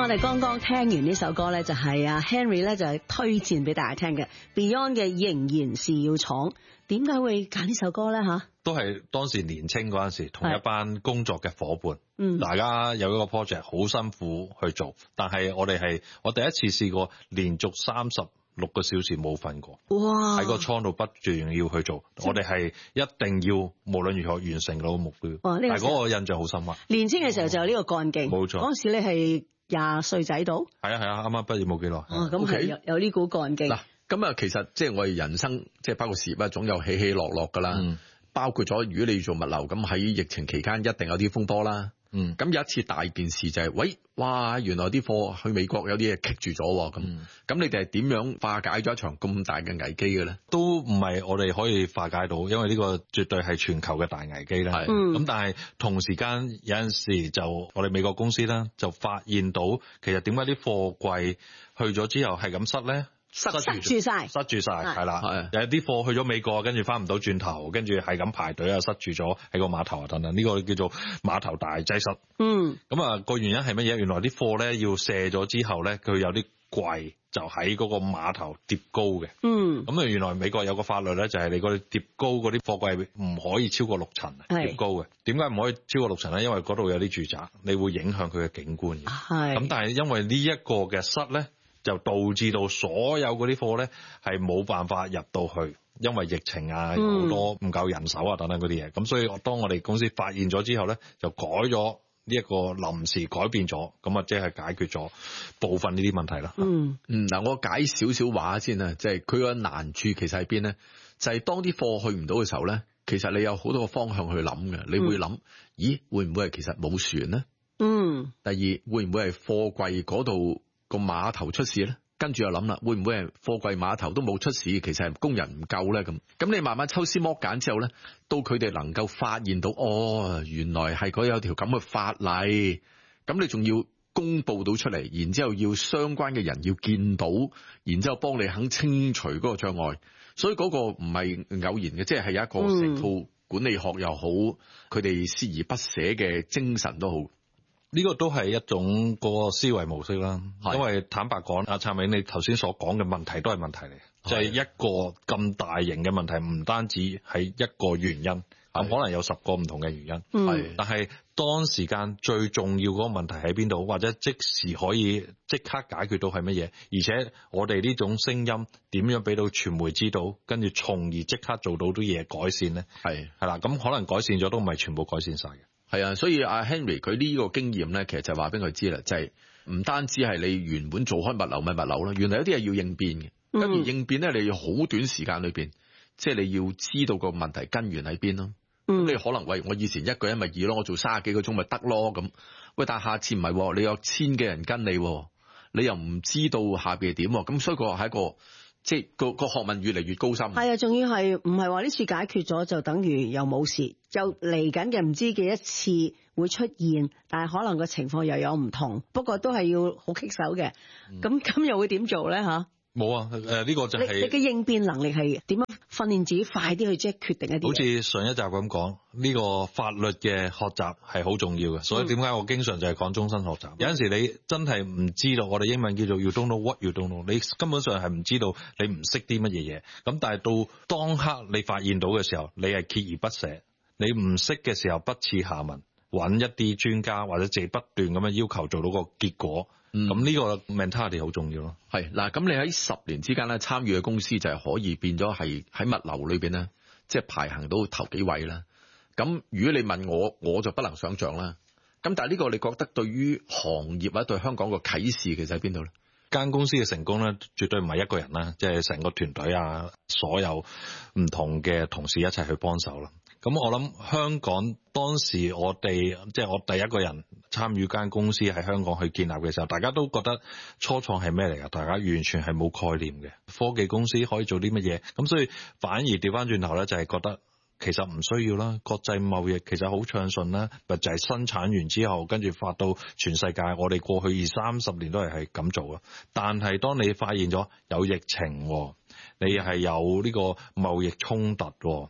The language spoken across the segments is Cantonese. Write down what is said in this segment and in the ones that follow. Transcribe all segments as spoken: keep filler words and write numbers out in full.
哋剛剛聽完呢首歌咧，就係阿 Henry 咧就係推薦俾大家聽嘅 Beyond 嘅仍然是要闖。點解會揀呢首歌咧？吓， 都係當時年青嗰陣時，同一班工作嘅伙伴， 嗯， 大家有一個 project 好辛苦去做，但係我哋係我第一次試過連續三十六個小時冇瞓過， 哇！ 喺個倉度不斷要去做，我哋係一定要無論如何完成到目標。 哇！呢、 但係嗰個印象好深刻。 年輕嘅時候就有呢個幹勁，冇錯。嗰陣時你係廿歲仔到，係啊係啊，啱啱畢業冇幾耐。 哦，咁係有有呢股幹勁。 嗱，咁啊，其實即係我哋人生，即係包括事業，總有起起落落噶啦。嗯、包括咗，如果你做物流，咁喺疫情期間一定有啲風波啦。嗯，咁有一次大件事就係、是，喂，哇，原來啲貨去美國有啲嘢棘住咗，咁，咁、嗯、你哋係點樣化解咗一場咁大嘅危機嘅咧？ 都唔係我哋可以化解到，因為呢個絕對係全球嘅大危機啦。係，咁、嗯、但係同時間有陣時就我哋美國公司啦，就發現到其實點解啲貨櫃去咗之後係咁塞咧？ 塞住晒， 塞住晒，係啦，有啲貨去咗美國，跟住翻唔到轉頭，跟住係咁排隊啊，塞住咗喺個碼頭啊等等，呢、這個叫做碼頭大擠塞。嗯，咁啊個原因係乜嘢？原來啲貨咧要卸咗之後咧，佢有啲櫃就喺嗰個碼頭疊高嘅。嗯，咁啊原來美國有個法律咧，就係、是、你個疊高嗰啲貨櫃唔可以超過六層疊高嘅。點解唔可以超過六層咧？因為嗰度有啲住宅，你會影響佢嘅景觀嘅。係，咁但係因為呢一個嘅塞咧，就導致到所有嗰啲貨咧係冇辦法入到去，因為疫情啊，好多唔夠人手啊等等嗰啲嘢。咁、嗯、所以當我哋公司發現咗之後咧，就改咗呢一個臨時改變咗，咁啊即係解決咗部分呢啲問題啦。 嗯嗯，嗱我解少少話先啊，即係佢個難處其實喺邊咧？就係、是、當啲貨去唔到嘅時候咧，其實你有好多個方向去諗嘅，你會諗、嗯，咦會唔會係其實冇船咧？嗯。第二會唔會係貨櫃嗰度個碼頭出事咧？跟住又諗啦，會唔會係貨櫃碼頭都冇出事，其實係工人唔夠咧？咁咁你慢慢抽絲剝繭之後咧，到佢哋能夠發現到，哦，原來係嗰有條咁嘅法例，咁你仲要公布到出嚟，然之後要相關嘅人要見到，然之後幫你肯清除嗰個障礙，所以嗰個唔係偶然嘅，即係係有一個成套管理學又好，佢哋鍥而不捨嘅精神都好。 呢、這個都係一種個思維模式啦，因為坦白講，阿燦明你頭先所講嘅問題都係問題嚟，就係、是、一個咁大型嘅問題，唔單止係一個原因，咁可能有十個唔同嘅原因。係，但係當時間最重要嗰個問題喺邊度，或者即時可以即刻解決到係乜嘢？而且我哋呢種聲音點樣俾到傳媒知道，跟住從而即刻做到啲嘢改善咧？係係啦，咁可能改善咗都唔係全部改善晒嘅。 係啊，所以阿 Henry 佢呢個經驗咧，其實就話俾佢知啦，就係、是、唔單止係你原本做開物流咪物流啦，原來有啲係要應變嘅。咁、嗯、而應變咧，你要好短時間裏邊，即、就、係、是、你要知道個問題根源喺邊咯。咁、嗯、你可能喂，我以前一個人咪易咯，我做三十幾個鐘咪得咯咁。喂，但係下次唔係，你有千幾人跟你，你又唔知道下邊係點，咁所以個係一個。即係個個學問越嚟越高深， 係啊，仲要係唔係話呢次解決咗就等於又冇事，就嚟緊嘅唔知幾多次會出現，但係可能個情況又有唔同，不過都係要好棘手嘅。咁、嗯、咁又會點做咧？吓？冇啊，誒、呃、呢、這個就係、是、你嘅應變能力係點樣訓練自己快啲去即係決定一啲。好似上一集咁講，呢、這個法律嘅學習係好重要嘅，所以點解我經常就係講終身學習。嗯、有陣時你真係唔知道，我哋英文叫做 you don't know what you don't know， 你根本上係唔知道你唔識啲乜嘢嘢。咁但係到當刻你發現到嘅時候，你係鍥而不捨。你唔識嘅時候不恥下問，揾一啲專家或者自己不斷咁樣要求做到個結果。咁、嗯、呢個 mentality 好重要咯。係嗱，咁你喺十年之間咧參與嘅公司就係可以變咗係喺物流裏邊咧，即係排行到頭幾位啦。咁如果你問我，我就不能想象啦。咁但係呢個你覺得對於行業或者對香港個啟示其實喺邊度咧？間公司嘅成功咧，絕對唔係一個人啦，即係成個團隊啊，所有唔同嘅同事一齊去幫手啦。咁我諗香港當時我哋即係我第一個人參與間公司喺香港去建立嘅時候，大家都覺得初創係咩嚟㗎？大家完全係冇概念嘅，科技公司可以做啲乜嘢？咁所以反而調翻轉頭咧，就係覺得其實唔需要啦。國際貿易其實好暢順啦，咪就係生產完之後跟住發到全世界。我哋過去二三十年都係係咁做啦。但係當你發現咗有疫情，你係有呢個貿易衝突，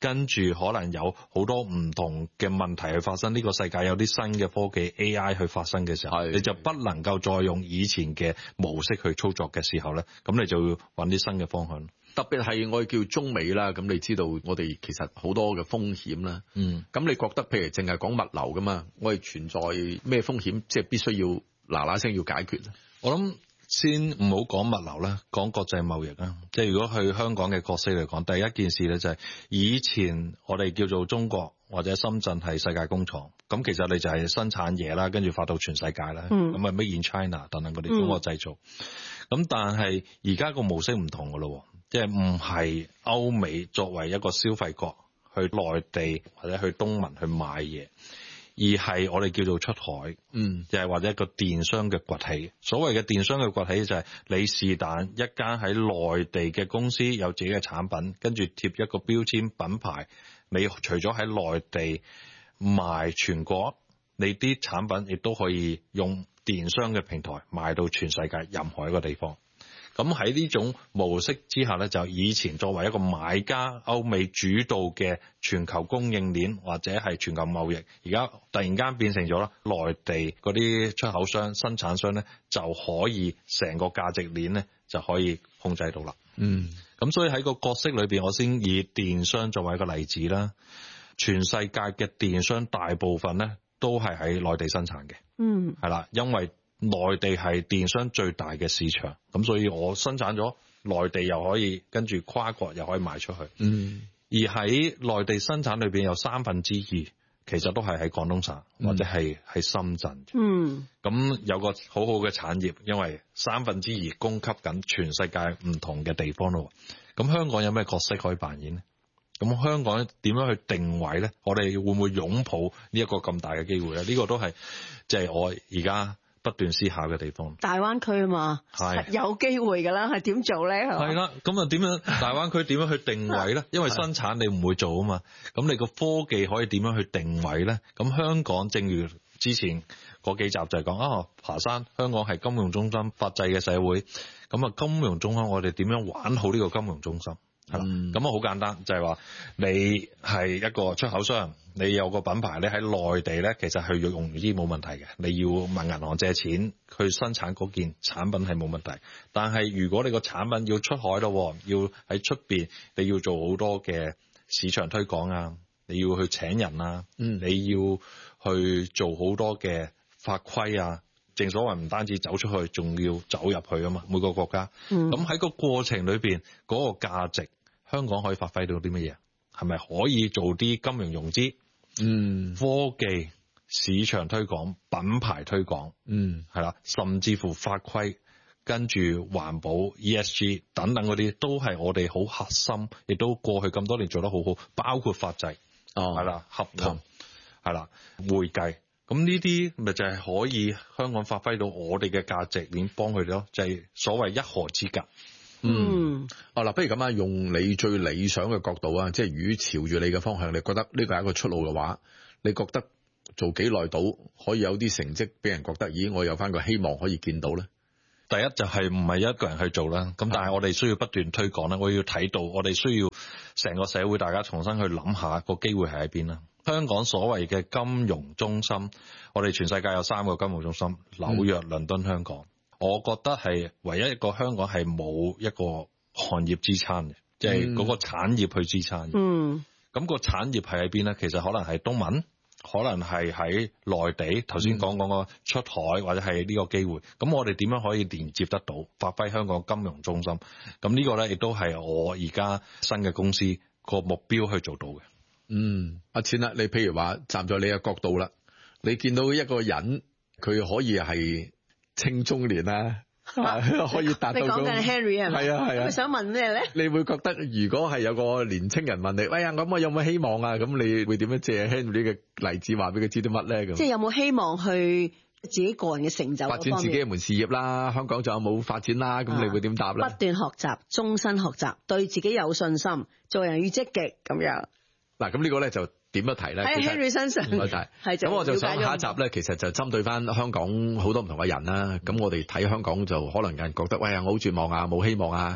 跟住可能有好多唔同嘅問題去發生。呢、這個世界有啲新嘅科技 A I 去發生嘅時候，你就不能夠再用以前嘅模式去操作嘅時候咧，咁你就要揾啲新嘅方向。 特別係我哋叫中美啦，咁你知道我哋其實好多嘅風險啦。嗯，咁你覺得譬如淨係講物流噶嘛，我哋存在咩風險，即係必須要嗱嗱聲要解決咧？ 我諗先唔好講物流啦，講國際貿易啦。即係如果去香港嘅角色嚟講，第一件事咧就係以前我哋叫做中國或者深圳係世界工廠，咁其實你就係生產嘢啦，跟住發到全世界啦。咁啊 Made in China 等等嗰啲中國製造。咁、嗯、但係而家個模式唔同噶咯，即係唔係歐美作為一個消費國去內地或者去東盟去買嘢。而係我哋叫做出海，嗯，就係或者一個電商嘅崛起。所謂嘅電商嘅崛起就係你是但一間喺內地嘅公司有自己嘅產品，跟住貼一個標籤品牌，你除咗喺內地賣全國，你啲產品亦都可以用電商嘅平台賣到全世界任何一個地方。咁喺呢種模式之下咧，就以前作為一個買家，歐美主導嘅全球供應鏈或者係全球貿易，而家突然間變成咗啦，內地嗰啲出口商、生產商咧就可以成個價值鏈咧就可以控制到啦。嗯，咁所以喺個角色裏邊，我先以電商作為一個例子啦。全世界嘅電商大部分咧都係喺內地生產嘅。嗯，係啦，因為內地係電商最大嘅市場，咁所以我生產咗內地又可以跟住跨國又可以賣出去。嗯，而喺內地生產裏邊有三分之二其實都係喺廣東省或者係喺深圳。嗯，咁有個好好嘅產業，因為三分之二供給緊全世界唔同嘅地方咯。咁香港有咩角色可以扮演呢？咁香港點樣去定位咧？我哋會唔會擁抱呢一個咁大嘅機會咧？呢、這個都係即係我而家不斷思考嘅地方。大灣區啊嘛，係有機會㗎啦，係點做咧？係啦，咁啊點樣？大灣區點樣去定位咧？因為生產你唔會做啊嘛，咁你個科技可以點樣去定位咧？咁香港正如之前嗰幾集就係講啊，爬山，香港係金融中心、法制嘅社會，咁啊金融中心我哋點樣玩好呢個金融中心？係啦，咁啊好簡單，就係話你係一個出口商，你有個品牌咧喺內地咧，其實係要融資冇問題嘅，你要問銀行借錢去生產嗰件產品係冇問題。但係如果你個產品要出海咯，要喺出邊，你要做好多嘅市場推廣啊，你要去請人啊，嗯、你要去做好多嘅法規啊。正所謂唔單止走出去，仲要走入去啊嘛！每個國家，咁喺、嗯、個過程裏邊嗰、嗰個價值，香港可以發揮到啲乜嘢？係咪可以做啲金融融資？嗯，科技、市場推廣、品牌推廣，嗯，係啦，甚至乎法規，跟住環保、E S G 等等嗰啲，都係我哋好核心，亦都過去咁多年做得好好，包括法制，哦，係啦，合同，係啦、嗯，會計。咁呢啲咪就係可以香港發揮到我哋嘅價值鏈，幫佢哋咯，就係、是、所謂一河之隔。嗯，啊嗱，不如咁啊，用你最理想嘅角度啊，即係如果朝住你嘅方向，你覺得呢個係一個出路嘅話，你覺得做幾耐到可以有啲成績俾人覺得，咦，我有翻個希望可以見到咧？第一就係唔係一個人去做啦，咁但係我哋需要不斷推廣啦，我要睇到我哋需要成個社會大家重新去諗下個機會係喺邊啦。香港所謂嘅金融中心，我哋全世界有三個金融中心：紐約、倫敦、香港。我覺得係唯一一個香港係冇一個行業支撐嘅，即係嗰個產業去支撐。嗯，咁個產業係喺邊咧？其實可能係東盟，可能係喺內地。頭先講講個出海或者係呢個機會。咁我哋點樣可以連接得到，發揮香港金融中心？咁呢個咧亦都係我而家新嘅公司個目標去做到嘅。嗯，阿錢啦，你譬如話站在你嘅角度啦，你見到一個人佢可以係青中年啦，可以達到、那個。你講緊 Henry 係咪？係啊係啊。佢想問咩咧？你會覺得如果係有個年青人問你，喂呀，咁我有冇希望啊？咁你會點樣借 Henry 嘅例子話俾佢知啲乜咧？咁即係有冇希望去自己個人嘅成就發展自己嘅門事業啦？香港仲有冇發展啦？咁、啊、你會點答咧？不斷學習，終身學習，對自己有信心，做人要積極咁樣。嗱，咁呢個咧就點樣提咧？喺 Henry 身上，唔該晒。係咁，我就想下一集咧，其實就針對翻香港好多唔同嘅人啦。咁、嗯、我哋睇香港就可能有人覺得，喂呀，我好絕望啊，冇希望啊。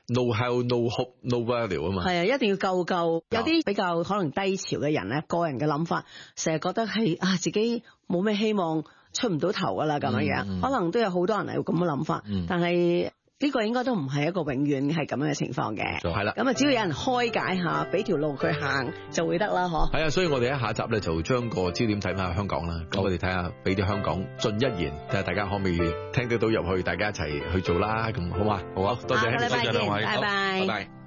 no hell no hope no value 啊嘛。 係啊，一定要救救。有啲比較可能低潮嘅人咧，個人嘅諗法成日覺得係啊自己冇咩希望，出唔到頭噶啦咁樣樣， 嗯嗯、 可能都有好多人係咁嘅諗法， 嗯、 但係呢個應該都唔係一個永遠係咁樣嘅情況嘅。 係啦， 咁啊只要有人開解下，俾條路佢行就會得啦，嗬。係啊，所以我哋喺下一集咧就將個焦點睇翻香港啦。咁我哋睇下俾啲香港盡一言，睇下大家可唔可以聽得到入去，大家一齊去做啦。咁好嘛？好啊，多謝， 下個禮拜見， 多謝兩位， 拜拜。 拜拜。